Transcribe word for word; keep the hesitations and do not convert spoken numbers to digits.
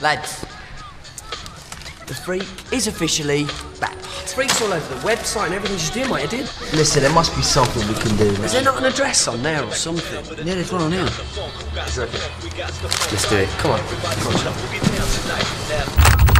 Lads, the freak is officially back. Freaks all over the website and everything. Just do, mate, I did. Listen, there must be something we can do. Is there not an address on there or something? Yeah, there's one on here. Let's do it. Come on. Come on.